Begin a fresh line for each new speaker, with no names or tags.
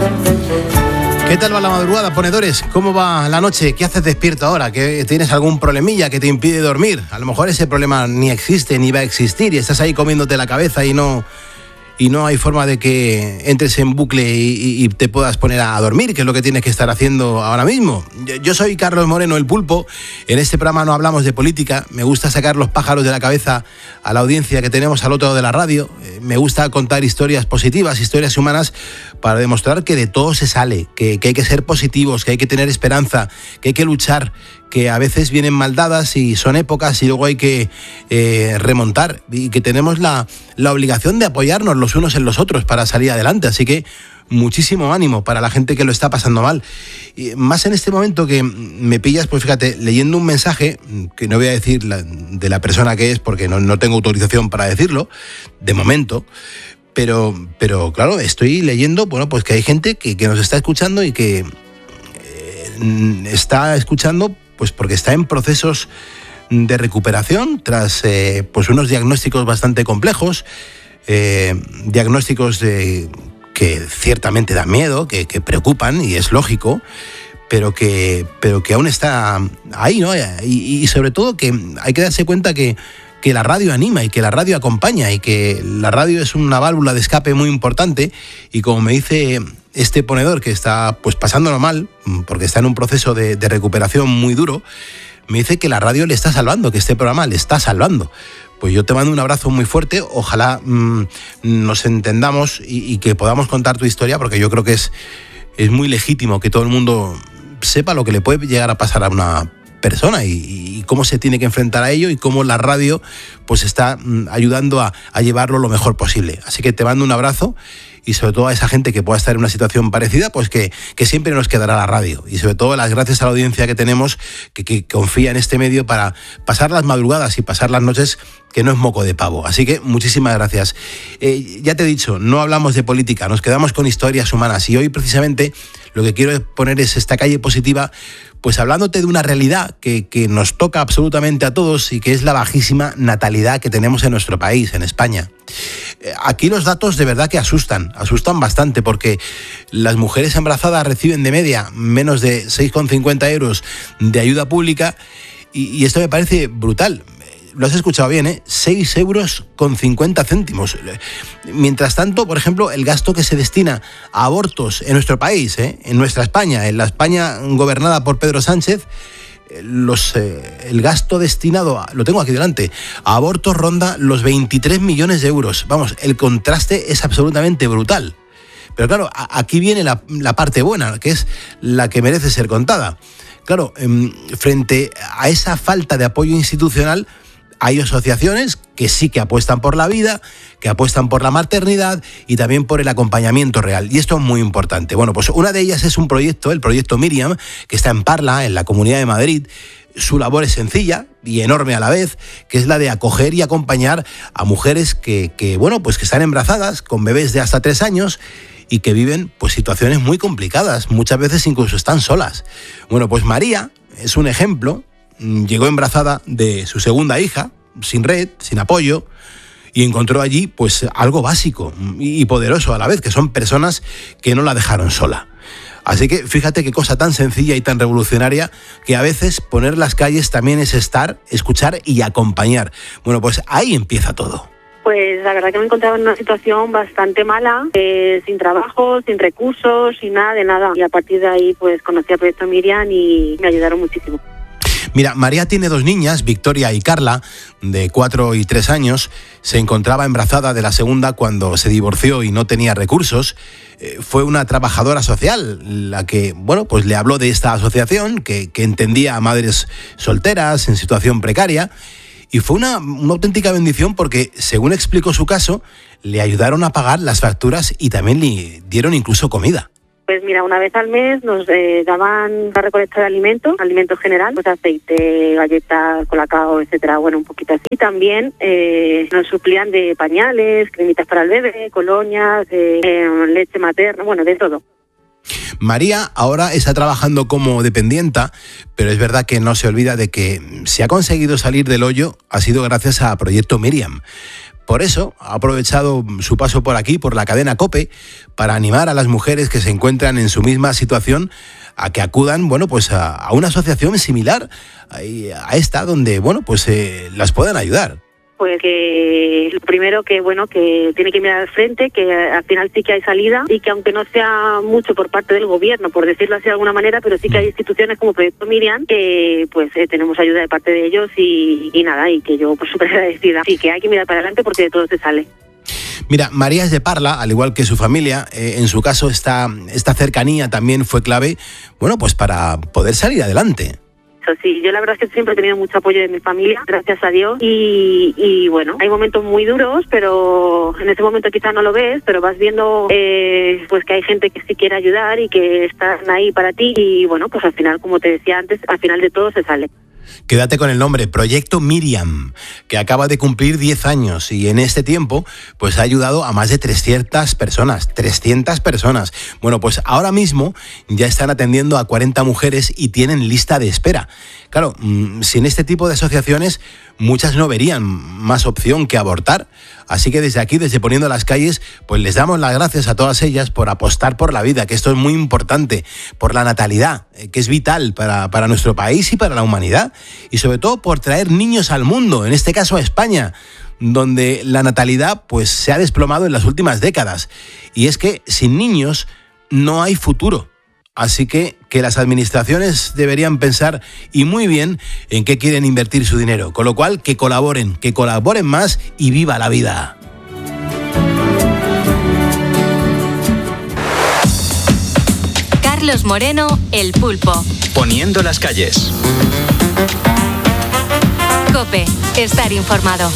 ¿Qué tal va la madrugada, ponedores? ¿Cómo va la noche? ¿Qué haces despierto ahora? ¿Que tienes algún problemilla que te impide dormir? A lo mejor ese problema ni existe, ni va a existir, y estás ahí comiéndote la cabeza y no hay forma de que entres en bucle y te puedas poner a dormir, que es lo que tienes que estar haciendo ahora mismo. Yo soy Carlos Moreno, el Pulpo. En este programa no hablamos de política. Me gusta sacar los pájaros de la cabeza a la audiencia que tenemos al otro lado de la radio. Me gusta contar historias positivas, historias humanas, para demostrar que de todo se sale, que hay que ser positivos, que hay que tener esperanza, que hay que luchar, que a veces vienen mal dadas y son épocas y luego hay que remontar, y que tenemos la obligación de apoyarnos los unos en los otros para salir adelante. Así que muchísimo ánimo para la gente que lo está pasando mal. Y más en este momento que me pillas, pues fíjate, leyendo un mensaje, que no voy a decir de la persona que es porque no tengo autorización para decirlo, de momento. Pero claro, estoy leyendo, bueno, pues que hay gente que nos está escuchando y que está escuchando pues porque está en procesos de recuperación tras pues unos diagnósticos bastante complejos, diagnósticos que ciertamente dan miedo, que preocupan, y es lógico, pero que aún está ahí, ¿no? Y sobre todo que hay que darse cuenta que la radio anima y que la radio acompaña y que la radio es una válvula de escape muy importante. Y como me dice este ponedor que está pues pasándolo mal porque está en un proceso de recuperación muy duro, me dice que la radio le está salvando, que este programa le está salvando. Pues yo te mando un abrazo muy fuerte, ojalá nos entendamos y que podamos contar tu historia, porque yo creo que es muy legítimo que todo el mundo sepa lo que le puede llegar a pasar a una persona y cómo se tiene que enfrentar a ello, y cómo la radio pues está ayudando a llevarlo lo mejor posible. Así que te mando un abrazo, y sobre todo a esa gente que pueda estar en una situación parecida, pues que siempre nos quedará la radio, y sobre todo las gracias a la audiencia que tenemos, que confía en este medio para pasar las madrugadas y pasar las noches, que no es moco de pavo. Así que muchísimas gracias. Ya te he dicho, no hablamos de política, nos quedamos con historias humanas, y hoy precisamente lo que quiero poner es esta calle positiva, pues hablándote de una realidad que nos toca absolutamente a todos, y que es la bajísima natalidad que tenemos en nuestro país, en España. Aquí los datos de verdad que asustan bastante, porque las mujeres embarazadas reciben de media menos de 6,50 euros de ayuda pública, y esto me parece brutal. Lo has escuchado bien, ¿eh? 6,50 euros. Mientras tanto, por ejemplo, el gasto que se destina a abortos en nuestro país, en nuestra España, en la España gobernada por Pedro Sánchez, el gasto destinado, lo tengo aquí delante, a abortos ronda los 23 millones de euros. Vamos, el contraste es absolutamente brutal. Pero claro, aquí viene la parte buena, que es la que merece ser contada. Claro, frente a esa falta de apoyo institucional, hay asociaciones que sí que apuestan por la vida, que apuestan por la maternidad y también por el acompañamiento real. Y esto es muy importante. Bueno, pues una de ellas es un proyecto, el proyecto Miriam, que está en Parla, en la Comunidad de Madrid. Su labor es sencilla y enorme a la vez, que es la de acoger y acompañar a mujeres que están embarazadas con bebés de hasta 3 años y que viven pues situaciones muy complicadas. Muchas veces incluso están solas. Bueno, pues María es un ejemplo. Llegó embarazada de su segunda hija, sin red, sin apoyo, y encontró allí pues algo básico y poderoso a la vez, que son personas que no la dejaron sola. Así que fíjate qué cosa tan sencilla y tan revolucionaria, que a veces poner las calles también es estar, escuchar y acompañar. Bueno, pues ahí empieza todo.
Pues la verdad que me encontraba en una situación bastante mala, sin trabajo, sin recursos, sin nada de nada. Y a partir de ahí pues conocí al proyecto Miriam y me ayudaron muchísimo.
Mira, María tiene 2 niñas, Victoria y Carla, de 4 y 3 años. Se encontraba embarazada de la segunda cuando se divorció y no tenía recursos. Fue una trabajadora social la que, pues le habló de esta asociación que entendía a madres solteras en situación precaria. Y fue una auténtica bendición porque, según explicó su caso, le ayudaron a pagar las facturas y también le dieron incluso comida.
Pues mira, una vez al mes nos daban la recolecta de alimentos general, pues aceite, galletas, colacao, etcétera, un poquito así. También nos suplían de pañales, cremitas para el bebé, colonias, leche materna, de todo.
María ahora está trabajando como dependienta, pero es verdad que no se olvida de que si ha conseguido salir del hoyo ha sido gracias a Proyecto Miriam. Por eso ha aprovechado su paso por aquí, por la cadena COPE, para animar a las mujeres que se encuentran en su misma situación a que acudan, bueno, pues a una asociación similar a esta, donde, bueno, pues las puedan ayudar.
Pues que lo primero que tiene que mirar al frente, que al final sí que hay salida y que aunque no sea mucho por parte del gobierno, por decirlo así de alguna manera, pero sí que hay instituciones como Proyecto Miriam que pues tenemos ayuda de parte de ellos y nada, y que yo pues súper agradecida. Sí que hay que mirar para adelante porque de todo se sale.
Mira, María es de Parla, al igual que su familia. En su caso esta cercanía también fue clave, bueno, pues para poder salir adelante.
Sí, yo la verdad es que siempre he tenido mucho apoyo de mi familia, gracias a Dios, y bueno, hay momentos muy duros, pero en ese momento quizás no lo ves, pero vas viendo pues que hay gente que sí quiere ayudar y que están ahí para ti, y bueno, pues al final, como te decía antes, al final de todo se sale.
Quédate con el nombre, Proyecto Miriam, que acaba de cumplir 10 años y en este tiempo pues ha ayudado a más de 300 personas. Bueno, pues ahora mismo ya están atendiendo a 40 mujeres y tienen lista de espera. Claro, sin este tipo de asociaciones muchas no verían más opción que abortar. Así que desde aquí, desde Poniendo las Calles, pues les damos las gracias a todas ellas por apostar por la vida, que esto es muy importante, por la natalidad, que es vital para nuestro país y para la humanidad, y sobre todo por traer niños al mundo, en este caso a España, donde la natalidad pues se ha desplomado en las últimas décadas. Y es que sin niños no hay futuro. Así que las administraciones deberían pensar, y muy bien, en qué quieren invertir su dinero. Con lo cual, que colaboren más y viva la vida.
Carlos Moreno, El Pulpo.
Poniendo las calles.
COPE, estar informado.